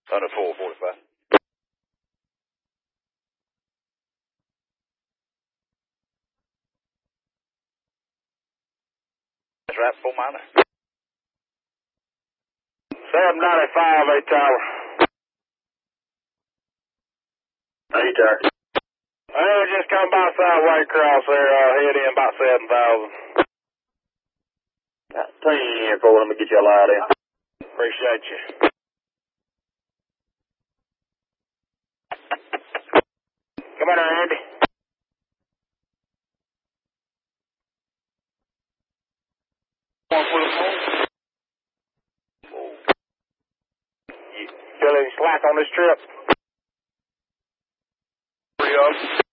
Under 445. That's right, 4 minor. 795, 8 tower. 8 tower. Hey, just come by sideway across there, head in about 7,000. 10 for let me get you a light in. Appreciate you. Come on there, Andy. You feel any slack on this trip? 3 up.